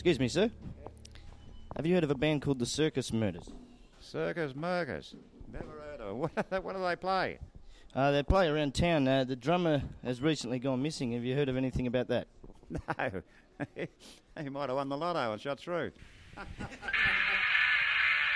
Excuse me, sir. Have you heard of a band called the Circus Murders? Circus Murkers. Never heard of them. What do they play? They play around town. The drummer has recently gone missing. Have you heard of anything about that? No. He might have won the lotto and shot through.